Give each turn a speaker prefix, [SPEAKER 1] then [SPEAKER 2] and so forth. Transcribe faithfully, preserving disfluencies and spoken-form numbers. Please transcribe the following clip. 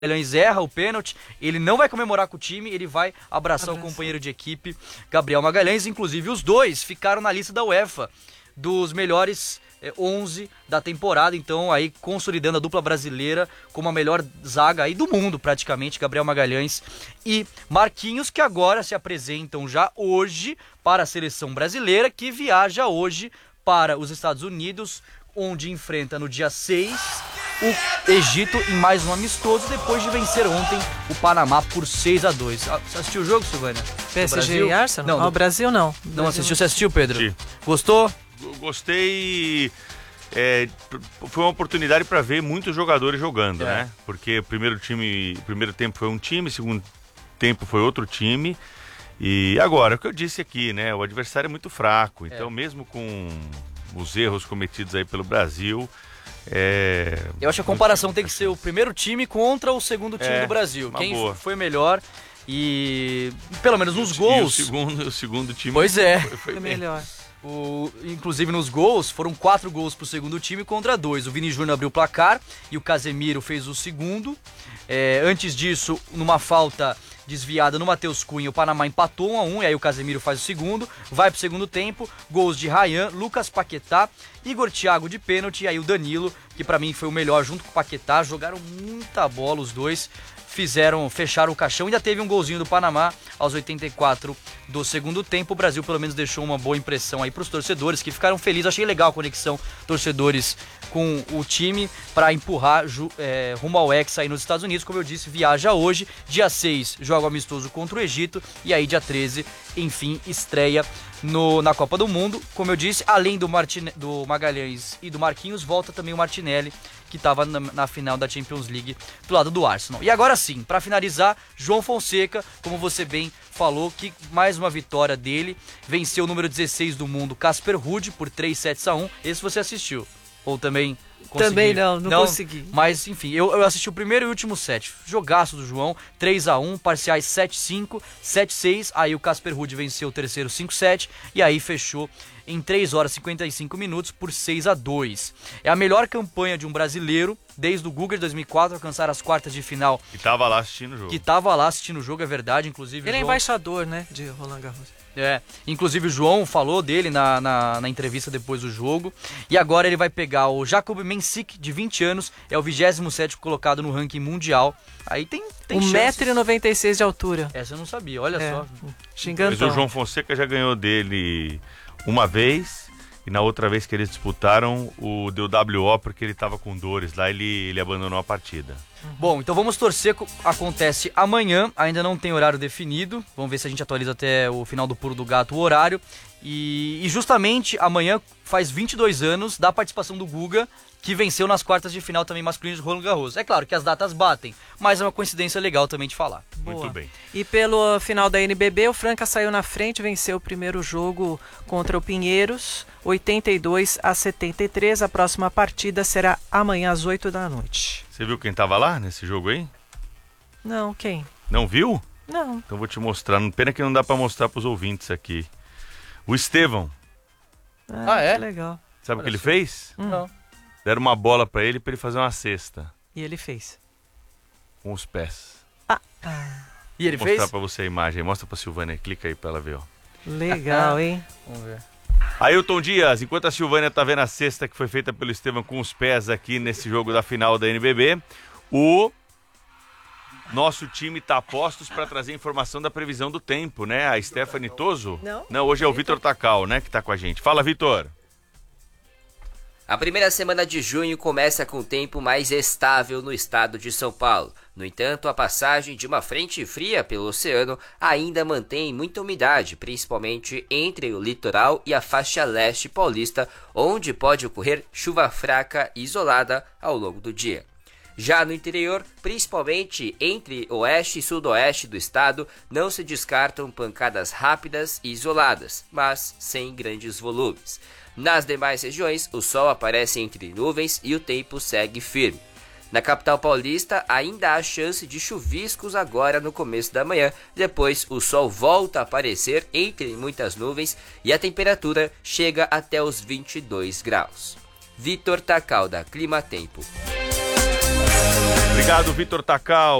[SPEAKER 1] Magalhães erra o pênalti, ele não vai comemorar com o time, ele vai abraçar Abraço. o companheiro de equipe, Gabriel Magalhães. Inclusive, os dois ficaram na lista da UEFA dos melhores é, onze da temporada, então aí consolidando a dupla brasileira como a melhor zaga aí do mundo, praticamente, Gabriel Magalhães e Marquinhos, que agora se apresentam já hoje para a seleção brasileira, que viaja hoje para os Estados Unidos, onde enfrenta no dia seis o Egito em mais um amistoso, depois de vencer ontem o Panamá por seis a dois. Você assistiu o jogo, Silvânia?
[SPEAKER 2] P S G e Arsenal?
[SPEAKER 1] Não,
[SPEAKER 2] ah, o Brasil não.
[SPEAKER 1] Não
[SPEAKER 2] Brasil
[SPEAKER 1] assistiu, você assistiu, Pedro?
[SPEAKER 3] Sim.
[SPEAKER 1] Gostou?
[SPEAKER 3] Gostei. É, foi uma oportunidade para ver muitos jogadores jogando, é. né? Porque o primeiro time, primeiro tempo foi um time, segundo tempo foi outro time. E agora, o que eu disse aqui, né? O adversário é muito fraco, então é. mesmo com os erros cometidos aí pelo Brasil, é...
[SPEAKER 1] eu acho que a comparação tem que ser o primeiro time contra o segundo time
[SPEAKER 3] é,
[SPEAKER 1] do Brasil. Quem
[SPEAKER 3] boa.
[SPEAKER 1] foi melhor e, pelo menos nos
[SPEAKER 3] e
[SPEAKER 1] gols...
[SPEAKER 3] E o segundo, o segundo time
[SPEAKER 1] pois é.
[SPEAKER 3] foi, foi
[SPEAKER 2] foi melhor.
[SPEAKER 1] O, inclusive nos gols, foram quatro gols pro segundo time contra dois. O Vini Júnior abriu o placar e o Casemiro fez o segundo. É, antes disso, numa falta desviada no Matheus Cunha, o Panamá empatou um a um, e aí o Casemiro faz o segundo. Vai pro segundo tempo, gols de Ryan, Lucas Paquetá, Igor Thiago de pênalti, e aí o Danilo, que pra mim foi o melhor junto com o Paquetá. Jogaram muita bola os dois, fizeram, fecharam o caixão. Ainda teve um golzinho do Panamá aos oitenta e quatro do segundo tempo. O Brasil pelo menos deixou uma boa impressão aí pros torcedores, que ficaram felizes. Achei legal a conexão torcedores com o time para empurrar é, rumo ao Hexa aí nos Estados Unidos. Como eu disse, viaja hoje, dia seis joga amistoso contra o Egito, e aí dia treze, enfim, estreia no, na Copa do Mundo. Como eu disse, além do, Martine, do Magalhães e do Marquinhos, volta também o Martinelli, que estava na, na final da Champions League do lado do Arsenal. E agora sim, para finalizar, João Fonseca, como você bem falou, que mais uma vitória dele, venceu o número dezesseis do mundo, Casper Ruud, por três sets a um. Esse você assistiu? Ou também consegui?
[SPEAKER 2] Também não, não, não consegui.
[SPEAKER 1] Mas enfim, eu, eu assisti o primeiro e o último set. Jogaço do João, três a um, parciais sete a cinco, sete a seis. Aí o Casper Ruud venceu o terceiro cinco a sete. E aí fechou em três horas e cinquenta e cinco minutos por seis a dois. É a melhor campanha de um brasileiro desde o Guga de dois mil e quatro, alcançar as quartas de final.
[SPEAKER 3] Que tava lá assistindo o jogo.
[SPEAKER 1] Que tava lá assistindo o jogo, é verdade. Inclusive
[SPEAKER 2] ele
[SPEAKER 1] João...
[SPEAKER 2] é embaixador, né, de Roland Garros.
[SPEAKER 1] É, inclusive o João falou dele na, na, na entrevista depois do jogo. E agora ele vai pegar o Jacob Mensik, de vinte anos, é o vigésimo sétimo colocado no ranking mundial. Aí tem, tem
[SPEAKER 2] um metro e noventa e seis de altura.
[SPEAKER 1] Essa eu não sabia, olha
[SPEAKER 2] é,
[SPEAKER 1] só.
[SPEAKER 2] Xingando.
[SPEAKER 3] Mas o João Fonseca já ganhou dele uma vez, e na outra vez que eles disputaram, o deu W O porque ele estava com dores lá, ele, ele abandonou a partida.
[SPEAKER 1] Bom, então vamos torcer, acontece amanhã, ainda não tem horário definido, vamos ver se a gente atualiza até o final do Pulo do Gato o horário, e, e justamente amanhã faz vinte e dois anos da participação do Guga, que venceu nas quartas de final também masculinas de Roland Garros. É claro que as datas batem, mas é uma coincidência legal também de falar.
[SPEAKER 2] Boa.
[SPEAKER 3] Muito bem.
[SPEAKER 2] E pelo final da N B B, o Franca saiu na frente, venceu o primeiro jogo contra o Pinheiros, oitenta e dois a setenta e três. A próxima partida será amanhã às oito da noite.
[SPEAKER 3] Você viu quem tava lá nesse jogo aí?
[SPEAKER 2] Não, quem?
[SPEAKER 3] Não viu?
[SPEAKER 2] Não.
[SPEAKER 3] Então vou te mostrar. Pena que não dá pra mostrar pros ouvintes aqui. O Estevão.
[SPEAKER 2] Ah,
[SPEAKER 1] ah é?
[SPEAKER 2] Que legal.
[SPEAKER 3] Sabe o que ele fez?
[SPEAKER 2] Hum.
[SPEAKER 1] Não.
[SPEAKER 3] Deram uma bola pra ele pra ele fazer uma cesta.
[SPEAKER 2] E ele fez.
[SPEAKER 3] Com os pés.
[SPEAKER 2] Ah. ah.
[SPEAKER 1] E ele
[SPEAKER 3] Vou
[SPEAKER 1] fez?
[SPEAKER 3] mostrar pra você a imagem. Mostra pra Silvânia. Clica aí pra ela ver, ó.
[SPEAKER 2] Legal, hein?
[SPEAKER 1] Vamos ver.
[SPEAKER 3] Ailton Dias, enquanto a Silvânia tá vendo a cesta que foi feita pelo Estevão com os pés aqui nesse jogo da final da N B B, o nosso time tá a postos para trazer informação da previsão do tempo, né? A Stephanie Toso?
[SPEAKER 2] Não.
[SPEAKER 3] Não, hoje é o Vitor Tacal, né, que tá com a gente. Fala, Vitor.
[SPEAKER 4] A primeira semana de junho começa com tempo mais estável no estado de São Paulo. No entanto, a passagem de uma frente fria pelo oceano ainda mantém muita umidade, principalmente entre o litoral e a faixa leste paulista, onde pode ocorrer chuva fraca e isolada ao longo do dia. Já no interior, principalmente entre oeste e sudoeste do estado, não se descartam pancadas rápidas e isoladas, mas sem grandes volumes. Nas demais regiões, o sol aparece entre nuvens e o tempo segue firme. Na capital paulista, ainda há chance de chuviscos agora no começo da manhã, depois o sol volta a aparecer entre muitas nuvens e a temperatura chega até os vinte e dois graus. Vitor Tacal, da Clima Tempo.
[SPEAKER 3] Obrigado, Vitor Takal.